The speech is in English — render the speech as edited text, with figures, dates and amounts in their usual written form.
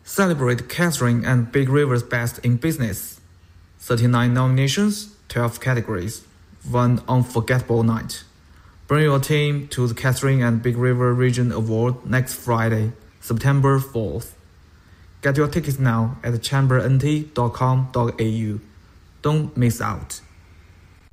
Celebrate Catherine and Big River's best in business. 39 nominations, 12 categories, one unforgettable night. Bring your team to the Catherine and Big River Region Award next Friday, September 4th. Get your tickets now at chambernt.com.au. Don't miss out.